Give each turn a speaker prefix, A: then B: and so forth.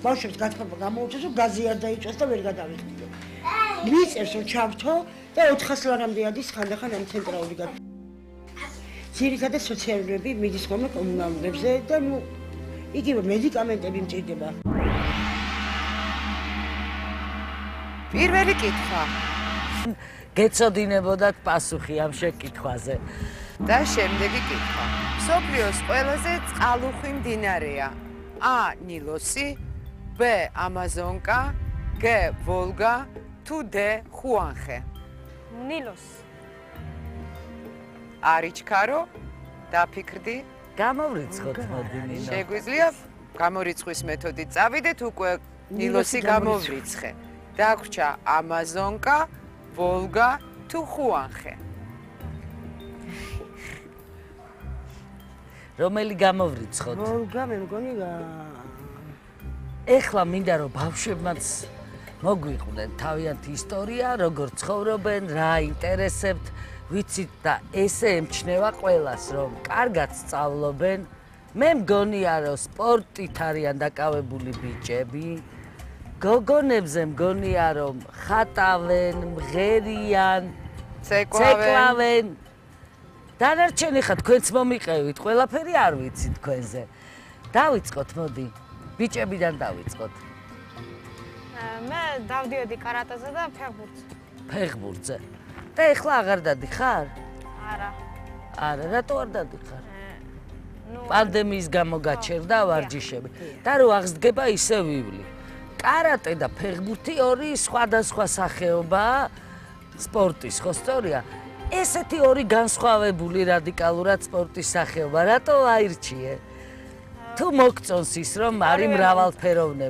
A: ბავშვებს გათხოვა გამოუწევს, რომ გაზი არ დაიწვეს და ვერ გადავიხდიო. მიწევს რომ ჩავრთო და 400 ლარამდე ადის ხანდახან ამ ცენტრალური გათხოვა. ძირითადად სოციალურები მიდის ხოლმე კომუნალურებზე და ნუ იგივე მედიკამენტები მჭირდება.
B: პირველი კითხვა.
C: გეცოდინებოდათ პასუხი ამ შეკითხვაზე.
B: და შემდეგი კითხვა. მსოფლიოს ყველაზე წყალუხვი მდინარეა. A. ნილოსი, B. ამაზონკა, G. ვოლგა, თუ D. ხუანხე.
D: ნილოს.
B: არიჩქარო, დაფიქრდი.
C: გამოვრიცხოთ მოდი ნინო.
B: შეგვიძლია გამორიცხვის მეთოდით წავიდეთ უკვე ნილოსი გამოვრიცხე. დაგვრჩა ამაზონკა, ვოლგა თუ ხუანხე.
C: რომელი გამოვრიცხოთ?
A: ვოლგა მე მგონი
C: ეხლა მინდა რომ ბავშვებმაც მოგვიყვნენ თავიანთი ისტორია, როგორ ცხოვრობენ, რა ინტერესებთ, ვიცით და ესე ემჩნევა ყველას, რომ კარგად სწავლობენ. მე მგონია, რომ სპორტით არიან დაკავებული ბიჭები. გოგონებზე მგონია, რომ ხატავენ, მღერიან, ცეკვავენ. დანარჩენი ხა თქვენც მომიყევით, ყველაფერი არ ვიცი თქვენზე. დავიწყოთ, მოდი. ბიჭებიდან დავიწყოთ.
D: მე დავდიოდი კარატეზე და ფეხბურთზე.
C: ფეხბურთზე. და ეხლა აღარ დადიხარ?
D: არა.
C: არა, რატო არ დადიხარ? პანდემიის გამო გაჩერდა ვარჯიშები. და რო აღსდგება ისე ვივლი. კარატე და ფეხბურთი ორი სხვადასხვა სახეობაა სპორტის, ხო სწორია? ესეთი ორი განსხვავებული რადიკალურად სპორტის სახეობა, რატო აირჩიე? თუ მოგწონს ის, რომ არის მრავალფეროვნება.